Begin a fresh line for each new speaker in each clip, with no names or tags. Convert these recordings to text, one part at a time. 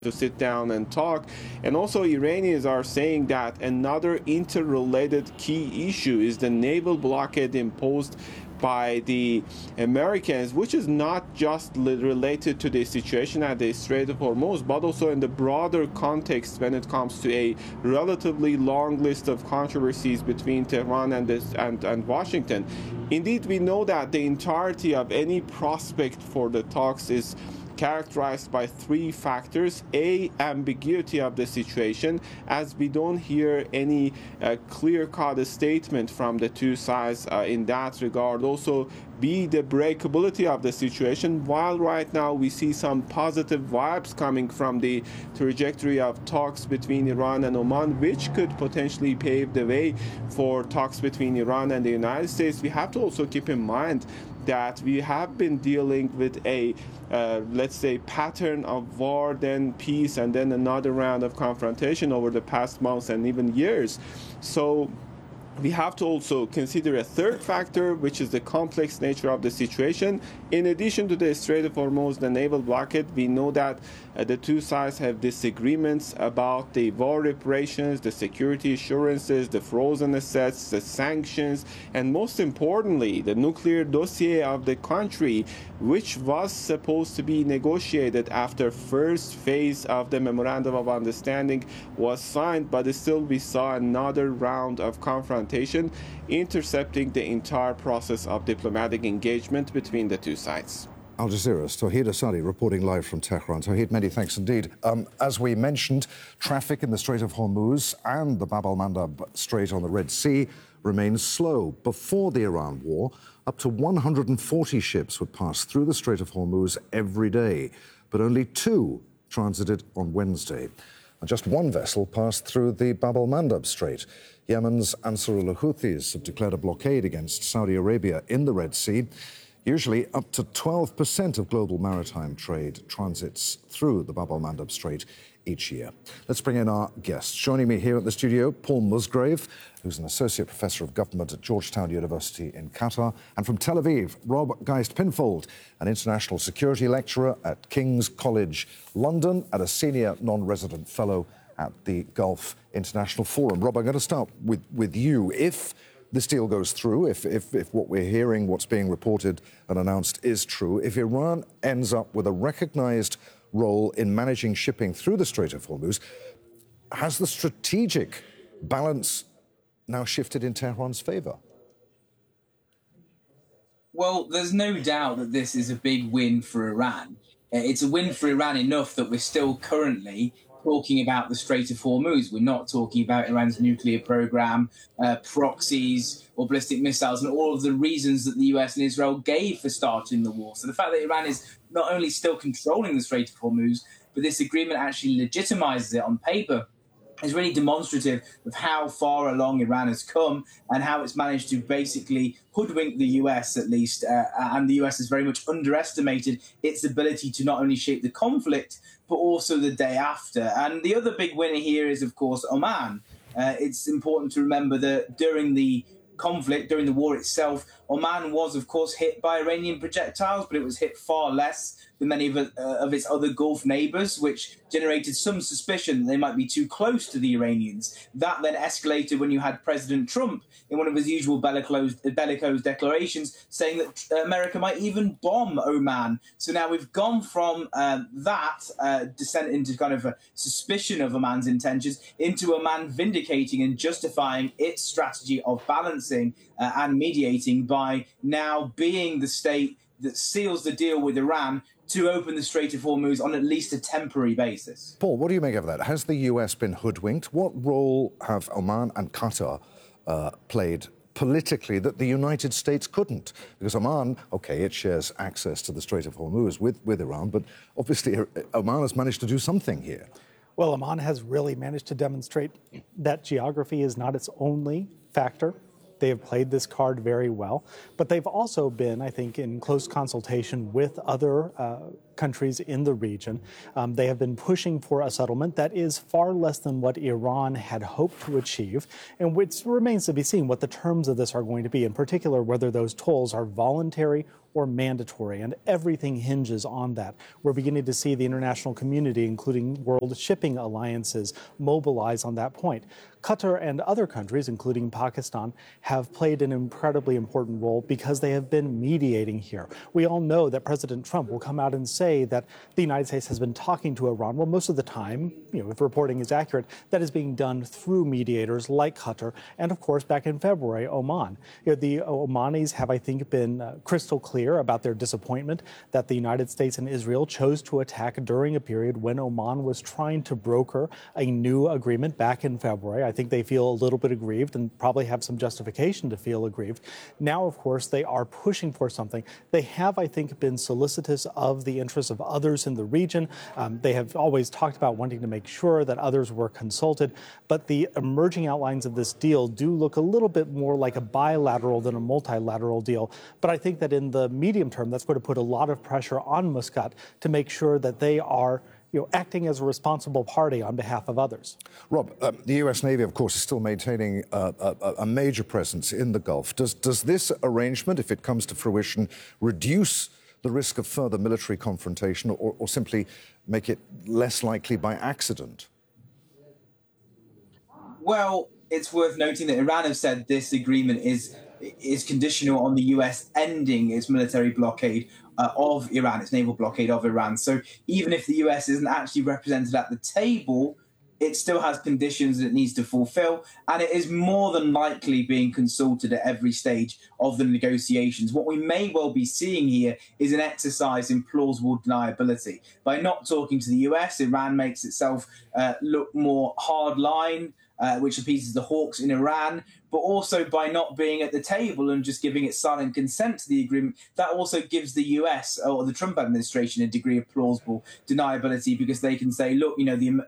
to sit down and talk. And also Iranians are saying that another interrelated key issue is the naval blockade imposed by the Americans, which is not just related to the situation at the Strait of Hormuz, but also in the broader context when it comes to a relatively long list of controversies between Tehran and Washington. Indeed, we know that the entirety of any prospect for the talks is characterized by three factors. A, ambiguity of the situation, as we don't hear any clear-cut statement from the two sides in that regard. Also, B, the breakability of the situation. While right now we see some positive vibes coming from the trajectory of talks between Iran and Oman, which could potentially pave the way for talks between Iran and the United States, we have to also keep in mind that we have been dealing with a, let's say, pattern of war, then peace, and then another round of confrontation over the past months and even years. So we have to also consider a third factor, which is the complex nature of the situation. In addition to the Strait of Hormuz, the naval blockade, we know that the two sides have disagreements about the war reparations, the security assurances, the frozen assets, the sanctions, and most importantly, the nuclear dossier of the country, which was supposed to be negotiated after first phase of the Memorandum of Understanding was signed, but still we saw another round of confrontation intercepting the entire process of diplomatic engagement between the two sides.
Al Jazeera's Tawhid Asadi reporting live from Tehran. Tawhid, many thanks indeed. As we mentioned, traffic in the Strait of Hormuz and the Bab al-Mandab Strait on the Red Sea remains slow. Before the Iran war, up to 140 ships would pass through the Strait of Hormuz every day, but only 2 transited on Wednesday. And just 1 vessel passed through the Bab al-Mandab Strait. Yemen's Ansarullah Houthis have declared a blockade against Saudi Arabia in the Red Sea. Usually up to 12% of global maritime trade transits through the Bab al-Mandab Strait each year. Let's bring in our guests. Joining me here at the studio, Paul Musgrave, who's an Associate Professor of Government at Georgetown University in Qatar, and from Tel Aviv, Rob Geist-Pinfold, an International Security Lecturer at King's College London and a Senior Non-Resident Fellow at the Gulf International Forum. Rob, I'm going to start with you. If this deal goes through, if what we're hearing, what's being reported and announced is true, if Iran ends up with a recognised role in managing shipping through the Strait of Hormuz, has the strategic balance now shifted in Tehran's favour?
Well, there's no doubt that this is a big win for Iran. It's a win for Iran enough that we're still currently talking about the Strait of Hormuz. We're not talking about Iran's nuclear program, proxies, or ballistic missiles, and all of the reasons that the US and Israel gave for starting the war. So the fact that Iran is not only still controlling the Strait of Hormuz, but this agreement actually legitimizes it on paper is really demonstrative of how far along Iran has come and how it's managed to basically hoodwink the US, at least. And the US has very much underestimated its ability to not only shape the conflict, but also the day after. And the other big winner here is, of course, Oman. It's important to remember that during the conflict, during the war itself, Oman was, of course, hit by Iranian projectiles, but it was hit far less than many of its other Gulf neighbours, which generated some suspicion that they might be too close to the Iranians. That then escalated when you had President Trump in one of his usual bellicose declarations saying that America might even bomb Oman. So now we've gone from that descent into kind of a suspicion of Oman's intentions into Oman vindicating and justifying its strategy of balancing and mediating by now being the state that seals the deal with Iran to open the Strait of Hormuz on at least a temporary basis.
Paul, what do you make of that? Has the US been hoodwinked? What role have Oman and Qatar played politically that the United States couldn't? Because Oman, OK, it shares access to the Strait of Hormuz with Iran, but obviously Oman has managed to do something here.
Well, Oman has really managed to demonstrate that geography is not its only factor. They have played this card very well, but they've also been, I think, in close consultation with other countries in the region. They have been pushing for a settlement that is far less than what Iran had hoped to achieve, and which remains to be seen what the terms of this are going to be, in particular whether those tolls are voluntary or mandatory, and everything hinges on that. We're beginning to see the international community, including world shipping alliances, mobilize on that point. Qatar and other countries, including Pakistan, have played an incredibly important role because they have been mediating here. We all know that President Trump will come out and say that the United States has been talking to Iran. Well, most of the time, if reporting is accurate, that is being done through mediators like Qatar and, of course, back in February, Oman. The Omanis have, I think, been crystal clear about their disappointment that the United States and Israel chose to attack during a period when Oman was trying to broker a new agreement back in February. I think they feel a little bit aggrieved and probably have some justification to feel aggrieved. Now, of course, they are pushing for something. They have, I think, been solicitous of the interests of others in the region. They have always talked about wanting to make sure that others were consulted. But the emerging outlines of this deal do look a little bit more like a bilateral than a multilateral deal. But I think that in the medium term, that's going to put a lot of pressure on Muscat to make sure that they are acting as a responsible party on behalf of others.
Rob, the U.S. Navy, of course, is still maintaining a major presence in the Gulf. Does this arrangement, if it comes to fruition, reduce the risk of further military confrontation or simply make it less likely by accident?
Well, it's worth noting that Iran have said this agreement is conditional on the U.S. ending its military blockade of Iran, its naval blockade of Iran. So even if the U.S. isn't actually represented at the table, it still has conditions that it needs to fulfill, and it is more than likely being consulted at every stage of the negotiations. What we may well be seeing here is an exercise in plausible deniability. By not talking to the US, Iran makes itself look more hardline, which appeases the hawks in Iran, but also by not being at the table and just giving its silent consent to the agreement, that also gives the US or the Trump administration a degree of plausible deniability, because they can say, look, the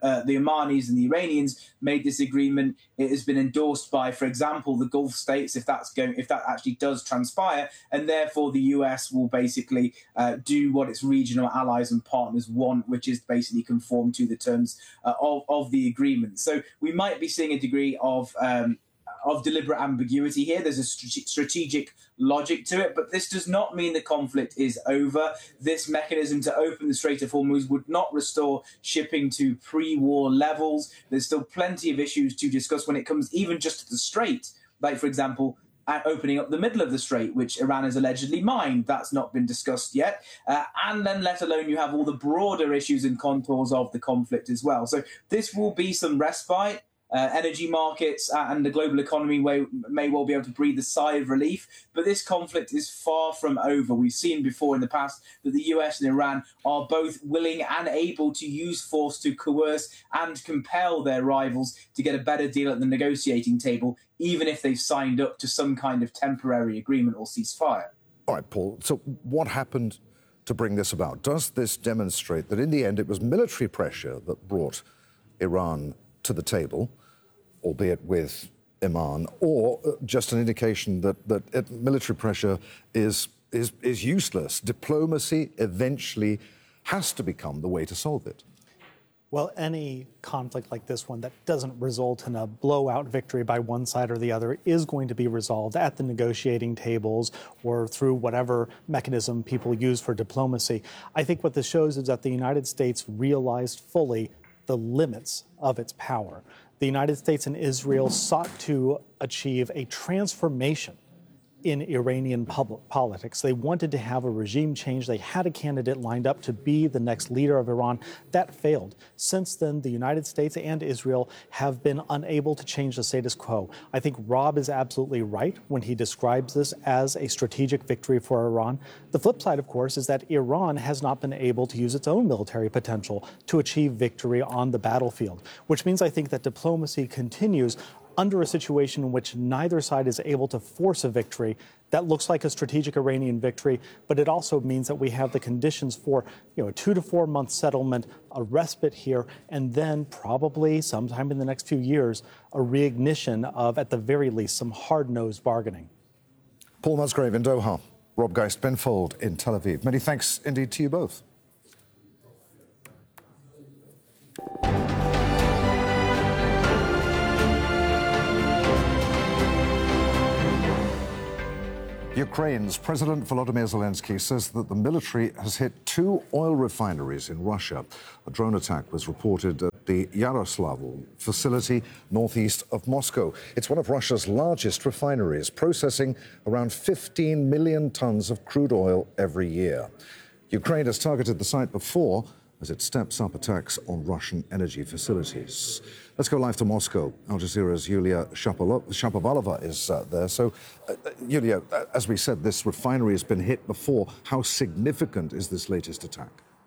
Omanis and the Iranians made this agreement. It has been endorsed by, for example, the Gulf states, if that actually does transpire, and therefore the US will basically do what its regional allies and partners want, which is basically conform to the terms of the agreement. So we might be seeing a degree of deliberate ambiguity here. There's a strategic logic to it, but this does not mean the conflict is over. This mechanism to open the Strait of Hormuz would not restore shipping to pre-war levels. There's still plenty of issues to discuss when it comes even just to the strait, like, for example, opening up the middle of the strait, which Iran has allegedly mined. That's not been discussed yet. And then let alone you have all the broader issues and contours of the conflict as well. So this will be some respite. Energy markets and the global economy may well be able to breathe a sigh of relief, but this conflict is far from over. We've seen before in the past that the US and Iran are both willing and able to use force to coerce and compel their rivals to get a better deal at the negotiating table, even if they've signed up to some kind of temporary agreement or ceasefire.
All right, Paul, so what happened to bring this about? Does this demonstrate that in the end it was military pressure that brought Iran to the table, albeit with Oman, or just an indication that military pressure is useless? Diplomacy eventually has to become the way to solve it.
Well, any conflict like this one that doesn't result in a blowout victory by one side or the other is going to be resolved at the negotiating tables or through whatever mechanism people use for diplomacy. I think what this shows is that the United States realized fully the limits of its power. The United States and Israel sought to achieve a transformation in Iranian public politics. They wanted to have a regime change. They had a candidate lined up to be the next leader of Iran. That failed. Since then, the United States and Israel have been unable to change the status quo. I think Rob is absolutely right when he describes this as a strategic victory for Iran. The flip side, of course, is that Iran has not been able to use its own military potential to achieve victory on the battlefield, which means I think that diplomacy continues under a situation in which neither side is able to force a victory. That looks like a strategic Iranian victory, but it also means that we have the conditions for a 2 to 4 month settlement, a respite here, and then probably sometime in the next few years, a reignition of, at the very least, some hard-nosed bargaining.
Paul Musgrave in Doha, Rob Geist-Benfold in Tel Aviv. Many thanks indeed to you both. Ukraine's President Volodymyr Zelensky says that the military has hit 2 oil refineries in Russia. A drone attack was reported at the Yaroslavl facility northeast of Moscow. It's one of Russia's largest refineries, processing around 15 million tons of crude oil every year. Ukraine has targeted the site before as it steps up attacks on Russian energy facilities. Let's go live to Moscow. Al Jazeera's Yulia Shapovalova is there. So, Yulia, as we said, this refinery has been hit before. How significant is this latest attack?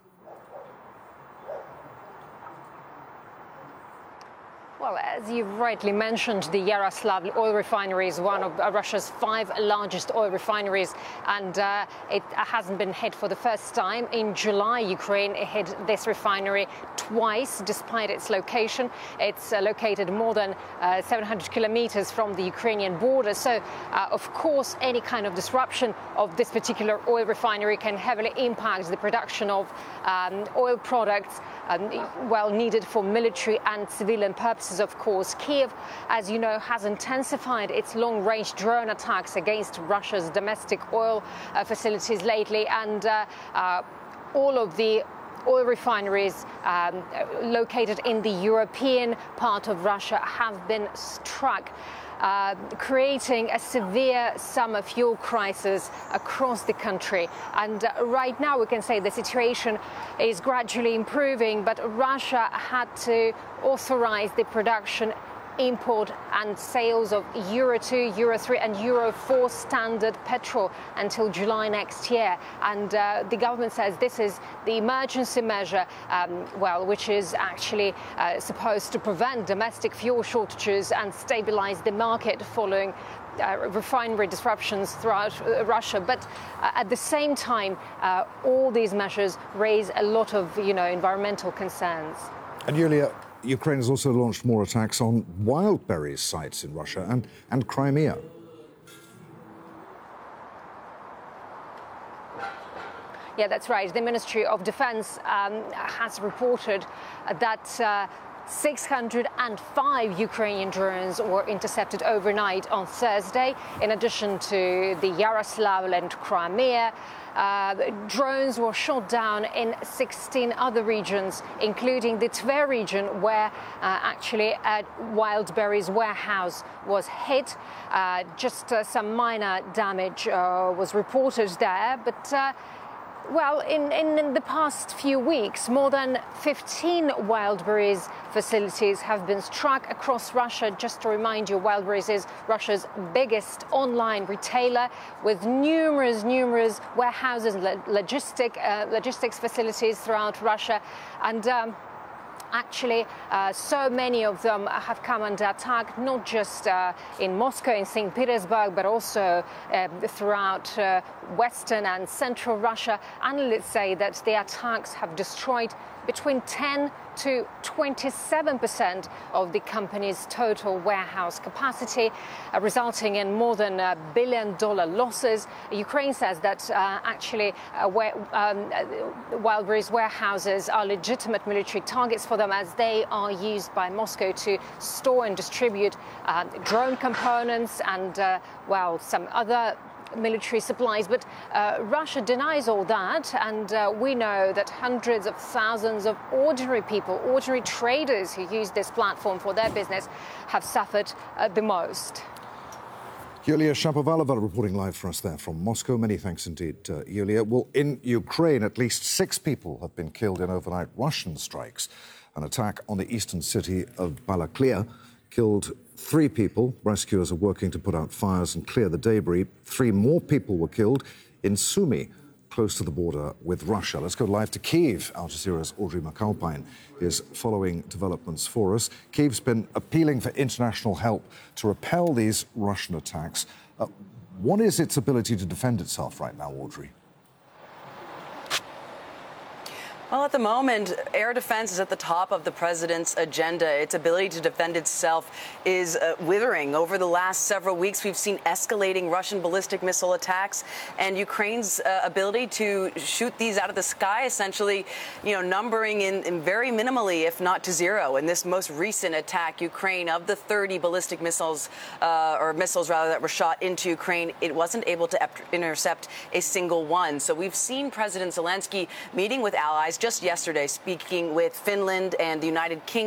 Well, as you rightly mentioned, the Yaroslavl oil refinery is one of Russia's 5 largest oil refineries, and it hasn't been hit for the first time. In July, Ukraine hit this refinery twice, despite its location. It's located more than 700 kilometers from the Ukrainian border. So, of course, any kind of disruption of this particular oil refinery can heavily impact the production of oil products, needed for military and civilian purposes, of course. Kiev, as you know, has intensified its long-range drone attacks against Russia's domestic oil facilities lately, and all of the oil refineries located in the European part of Russia have been struck, creating a severe summer fuel crisis across the country. And right now we can say the situation is gradually improving, but Russia had to authorize the production, import and sales of Euro 2, Euro 3 and Euro 4 standard petrol until July next year. And the government says this is the emergency measure, which is actually supposed to prevent domestic fuel shortages and stabilize the market following refinery disruptions throughout Russia. But at the same time, all these measures raise a lot of, environmental concerns.
And Yulia, Ukraine has also launched more attacks on Wildberries sites in Russia and Crimea.
Yeah, that's right. The Ministry of Defense has reported that 605 Ukrainian drones were intercepted overnight on Thursday, in addition to the Yaroslavl and Crimea. Drones were shot down in 16 other regions, including the Tver region, where actually a Wildberries warehouse was hit. Just some minor damage was reported there, but in the past few weeks, more than 15 Wildberries facilities have been struck across Russia. Just to remind you, Wildberries is Russia's biggest online retailer, with numerous warehouses, logistics facilities throughout Russia. And so many of them have come under attack, not just in Moscow, in St. Petersburg, but also throughout western and central Russia. Analysts say that the attacks have destroyed between 10 to 27% of the company's total warehouse capacity, resulting in more than $1 billion losses. Ukraine says that Wildberries warehouses are legitimate military targets for them, as they are used by Moscow to store and distribute drone components and, some other military supplies. But Russia denies all that, and we know that hundreds of thousands of ordinary people, ordinary traders who use this platform for their business, have suffered the most.
Yulia Shapovalova reporting live for us there from Moscow. Many thanks indeed, Yulia. Well, in Ukraine, at least 6 people have been killed in overnight Russian strikes. An attack on the eastern city of Balaklia killed 3 people. Rescuers are working to put out fires and clear the debris. 3 more people were killed in Sumy, close to the border with Russia. Let's go live to Kyiv. Al Jazeera's Audrey McAlpine is following developments for us. Kyiv's been appealing for international help to repel these Russian attacks. What is its ability to defend itself right now, Audrey?
Well, at the moment, air defense is at the top of the president's agenda. Its ability to defend itself is withering. Over the last several weeks, we've seen escalating Russian ballistic missile attacks, and Ukraine's ability to shoot these out of the sky, essentially, numbering in very minimally, if not to zero. In this most recent attack, Ukraine, of the 30 ballistic missiles, that were shot into Ukraine, it wasn't able to intercept a single one. So we've seen President Zelensky meeting with allies just yesterday, speaking with Finland and the United Kingdom.